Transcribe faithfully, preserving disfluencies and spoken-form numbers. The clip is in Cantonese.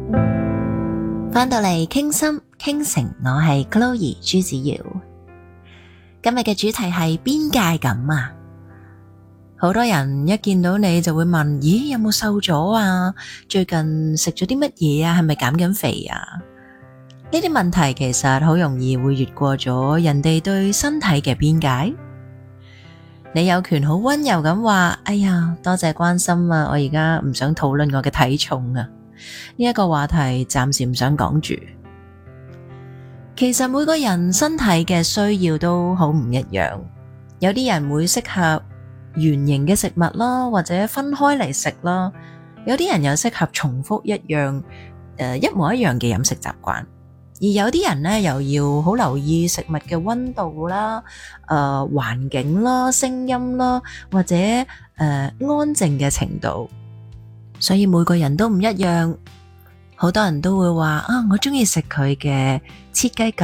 返到嚟傾心傾城，我係 Chloe 朱子瑤。今日嘅主題係邊界感啊！好多人一見到你就會問：咦，有冇瘦咗啊？最近食咗啲乜嘢啊？係咪減緊肥啊？呢啲問題其實好容易會越過咗人哋對身體嘅邊界。你有權好溫柔咁話：哎呀，多謝關心啊！我而家唔想討論我嘅體重啊，呢一個話題暫時唔想講住。其實每個人身體嘅需要都好唔一樣，有啲人會適合圓形嘅食物啦，或者分開嚟食啦；有啲人又適合重複一樣誒、呃、一模一樣嘅飲食習慣。而有啲人咧又要好留意食物嘅溫度啦、誒、呃、環境啦、聲音啦，或者誒、呃、安靜嘅程度。所以每個人都唔一樣，好多人都會話啊，我鍾意食佢嘅切雞